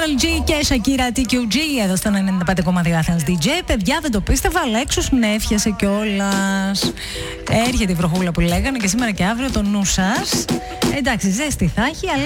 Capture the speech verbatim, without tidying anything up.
Karol G και Shakira τι κιου τζι εδώ στον ενενήντα πέντε κόμμα δύο Athens ντι τζέι. Παιδιά, δεν το πίστευα, αλλά έξω συνέφιασε κιόλας. Έρχεται η βροχούλα που λέγανε και σήμερα και αύριο το νου σας. Εντάξει, ζέστη θα έχει, αλλά